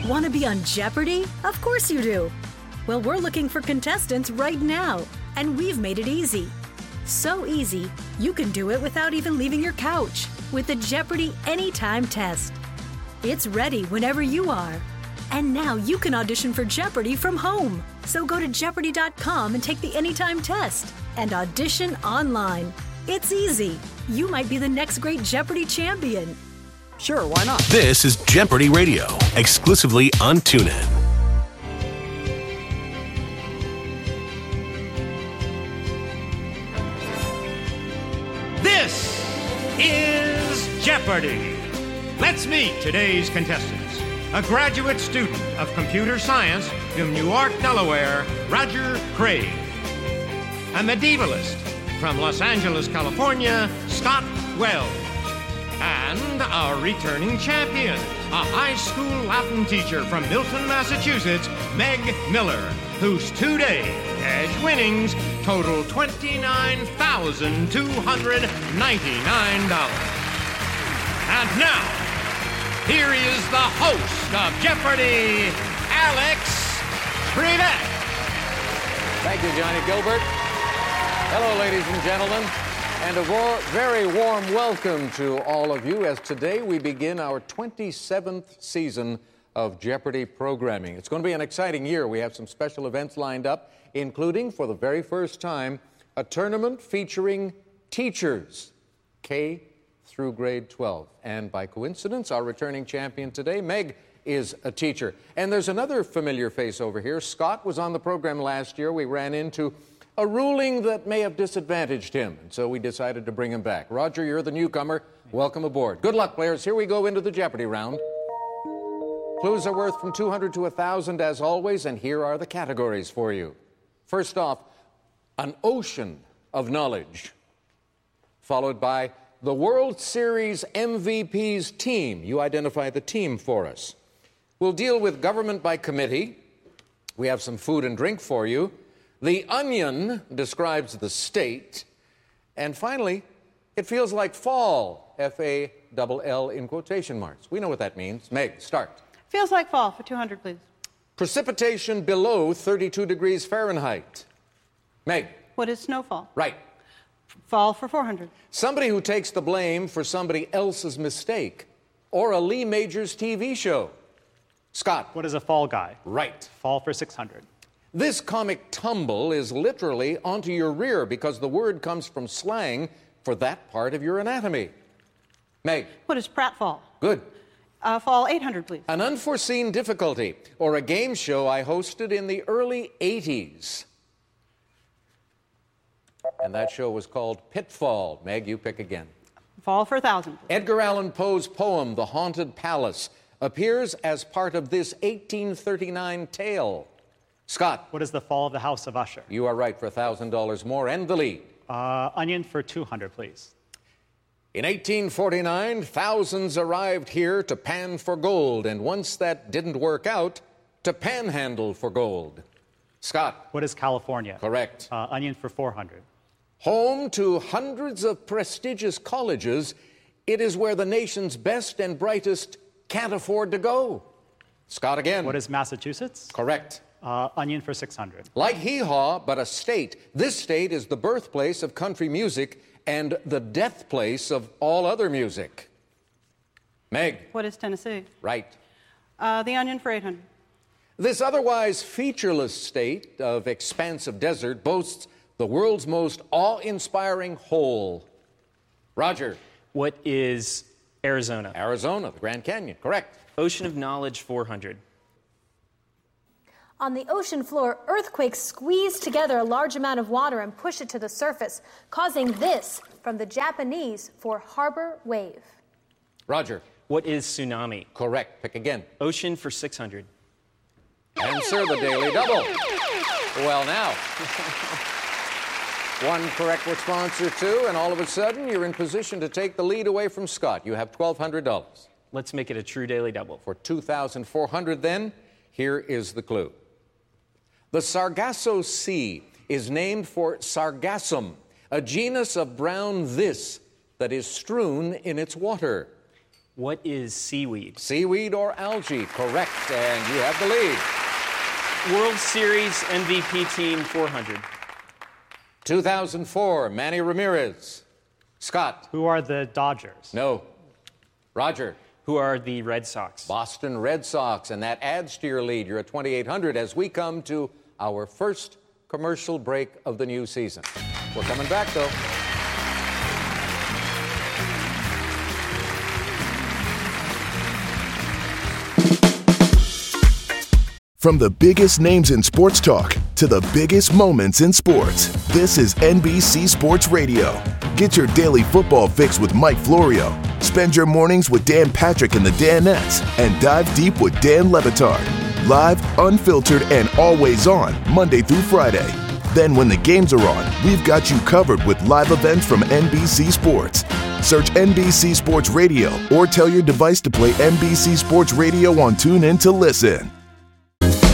Want to be on Jeopardy? Of course you do. Well, we're looking for contestants right now, and we've made it easy. So easy, you can do it without even leaving your couch with the Jeopardy Anytime test. It's ready whenever you are. And now you can audition for Jeopardy from home. So go to Jeopardy.com and take the Anytime test and audition online. It's easy. You might be the next great Jeopardy champion. Sure, why not? This is Jeopardy Radio, exclusively on TuneIn. This is Jeopardy! Let's meet today's contestants. A graduate student of computer science from Newark, Delaware, Roger Craig. A medievalist from Los Angeles, California, Scott Wells. And a returning champion, a high school Latin teacher from Milton, Massachusetts, Meg Miller, whose two-day cash winnings total $29,299. And now, here is the host of Jeopardy, Alex Trebek. Thank you, Johnny Gilbert. Hello, ladies and gentlemen, and a very warm welcome to all of you as today we begin our 27th season of Jeopardy programming. It's going to be an exciting year. We have some special events lined up, including, for the very first time, a tournament featuring teachers, K through grade 12. And by coincidence, our returning champion today, Meg, is a teacher. And there's another familiar face over here. Scott was on the program last year. We ran into a ruling that may have disadvantaged him, and so we decided to bring him back. Roger, you're the newcomer. Welcome aboard. Good luck, players. Here we go into the Jeopardy round. Clues are worth from 200 to 1,000 as always, and here are the categories for you. First off, an ocean of knowledge, followed by the World Series MVP's team. You identify the team for us. We'll deal with government by committee. We have some food and drink for you. The Onion describes the state. And finally, it feels like fall, F-A-L-L in quotation marks. We know what that means. Meg, start. Feels like fall for 200, please. Precipitation below 32 degrees Fahrenheit. Meg. What is snowfall? Right. Fall for 400. Somebody who takes the blame for somebody else's mistake, or a Lee Majors TV show. Scott. What is a fall guy? Right. Fall for 600. This comic tumble is literally onto your rear because the word comes from slang for that part of your anatomy. Meg. What is pratfall? Good. Fall 800, please. An unforeseen difficulty, or a game show I hosted in the early 80s. And that show was called Pitfall. Meg, you pick again. Fall for 1,000. Edgar Allan Poe's poem, The Haunted Palace, appears as part of this 1839 tale. Scott. What is the fall of the House of Usher? You are right for $1,000 more and the lead. Onion for 200, please. In 1849, thousands arrived here to pan for gold, and once that didn't work out, to panhandle for gold. Scott. What is California? Correct. Onion for 400. Home to hundreds of prestigious colleges, it is where the nation's best and brightest can't afford to go. Scott again. What is Massachusetts? Correct. Onion for 600. Like Hee-Haw, but a state. This state is the birthplace of country music and the death place of all other music. Meg. What is Tennessee? Right. The Onion for 800. This otherwise featureless state of expansive desert boasts the world's most awe-inspiring hole. Roger. What is Arizona? Arizona, the Grand Canyon. Correct. Ocean of Knowledge 400. On the ocean floor, earthquakes squeeze together a large amount of water and push it to the surface, causing this from the Japanese for harbor wave. Roger. What is tsunami? Correct. Pick again. Ocean for 600. Answer the Daily Double. Well, now, one correct response or two, and all of a sudden, you're in position to take the lead away from Scott. You have $1,200. Let's make it a true Daily Double. For $2,400, then, here is the clue. The Sargasso Sea is named for Sargassum, a genus of brown this that is strewn in its water. What is seaweed? Seaweed or algae? Correct, and you have the lead. World Series MVP team, 400. 2004, Manny Ramirez. Scott. Who are the Dodgers? No. Roger. Who are the Red Sox? Boston Red Sox, and that adds to your lead. You're at 2,800 as we come to our first commercial break of the new season. We're coming back, though. From the biggest names in sports talk to the biggest moments in sports, this is NBC Sports Radio. Get your daily football fix with Mike Florio. Spend your mornings with Dan Patrick and the Danettes, and dive deep with Dan Le Batard. Live, unfiltered, and always on, Monday through Friday. Then when the games are on, we've got you covered with live events from NBC Sports. Search NBC Sports Radio or tell your device to play NBC Sports Radio on TuneIn to listen.